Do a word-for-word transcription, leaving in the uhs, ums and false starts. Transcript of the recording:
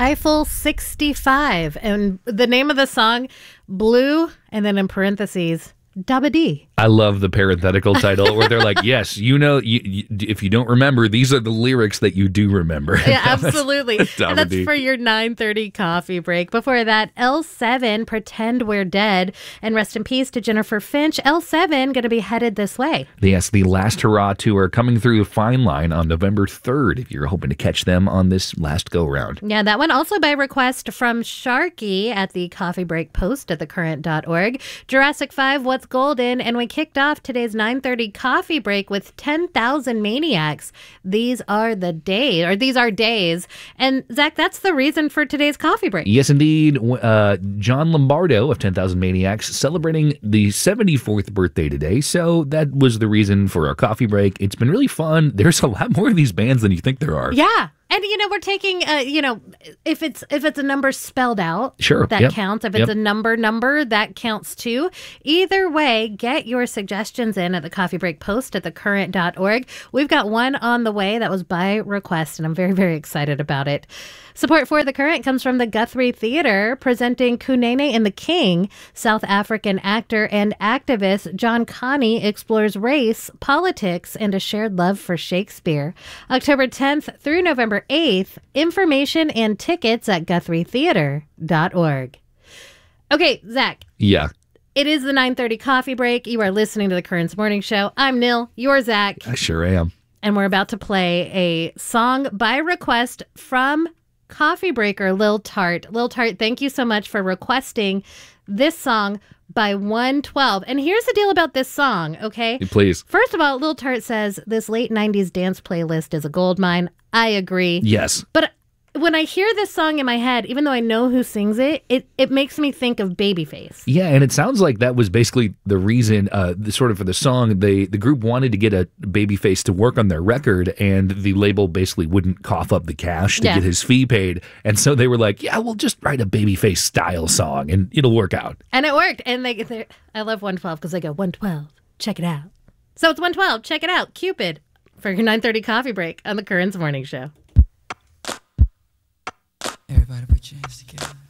Eiffel sixty-five. And the name of the song, Blue, and then in parentheses, Dabba Dee. I love the parenthetical title where they're like, yes, you know, you, you, if you don't remember, these are the lyrics that you do remember. Yeah, absolutely. And that's Dee. for your nine thirty coffee break. Before that, L seven, Pretend We're Dead. And rest in peace to Jennifer Finch. L seven going to be headed this way. Yes, the Last Hurrah tour coming through Fine Line on November third, if you're hoping to catch them on this last go-round. Yeah, that one also by request from Sharky at the Coffee Break Post at the current dot org. Jurassic five, What's Golden? And we kicked off today's nine thirty coffee break with ten thousand Maniacs. These are the day, or these are days. And Zach, that's the reason for today's coffee break. Yes, indeed. Uh, John Lombardo of ten thousand Maniacs celebrating the seventy-fourth birthday today. So that was the reason for our coffee break. It's been really fun. There's a lot more of these bands than you think there are. Yeah. And, you know, we're taking, uh, you know, if it's if it's a number spelled out, sure, that yep. counts. If it's yep. a number number, that counts too. Either way, get your suggestions in at the Coffee Break Post at the current dot org. We've got one on the way that was by request, and I'm very, very excited about it. Support for The Current comes from the Guthrie Theater, presenting Kunene and the King. South African actor and activist John Connie explores race, politics, and a shared love for Shakespeare. October tenth through November eighth, information and tickets at guthrie theater dot org. Okay, Zach. Yeah. It is the nine thirty coffee break. You are listening to The Currents Morning Show. I'm Nil. You're Zach. I sure am. And we're about to play a song by request from Coffee Breaker Lil Tart. Lil Tart, thank you so much for requesting this song by one twelve. And here's the deal about this song, okay? Please. First of all, Lil Tart says this late nineties dance playlist is a gold mine. I agree. Yes. But when I hear this song in my head, even though I know who sings it, it, it makes me think of Babyface. Yeah, and it sounds like that was basically the reason, uh, the, sort of for the song, they the group wanted to get a Babyface to work on their record, and the label basically wouldn't cough up the cash to Yeah. get his fee paid. And so they were like, yeah, we'll just write a Babyface style song, and it'll work out. And it worked. And they, they I love one twelve because they go, one twelve, check it out. So it's one twelve, check it out. Cupid for your nine thirty coffee break on the Currents Morning Show. Everybody put your hands together.